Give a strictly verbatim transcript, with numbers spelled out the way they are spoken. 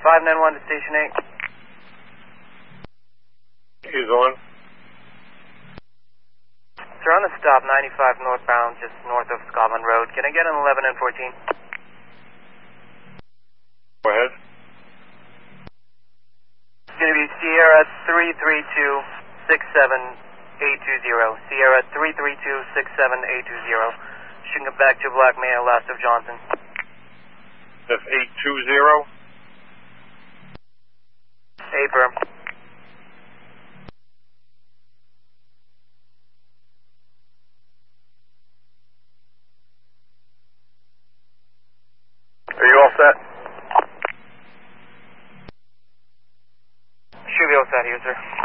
five nine one to Station eight. He's on. Sir, on the stop, ninety-five northbound, just north of Scotland Road. Can I get an eleven and fourteen? Go ahead. It's going to be Sierra three three two six seven eight two zero. Sierra three three two six seven eight two zero. Shooting it back to Black Male, last of Johnson. That's eight two zero? A firm. Are you all set? Should be all set here, sir.